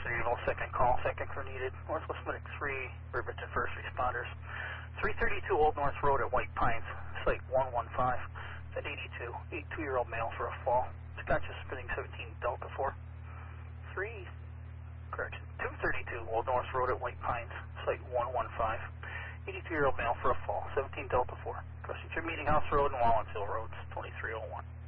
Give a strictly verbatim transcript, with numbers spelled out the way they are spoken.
City Eagle, second call, second crew needed. Northwest Medic three, Riverton first responders. three thirty-two Old North Road at White Pines, site one one five. At eighty-two, eighty-two-year-old male for a fall. Scotch is spinning seventeen Delta four. three, correction, two thirty-two Old North Road at White Pines, site one one five. eighty-two-year-old male for a fall, seventeen Delta four. Crossing through Meeting House Road and Wallens Hill Roads, twenty-three oh one.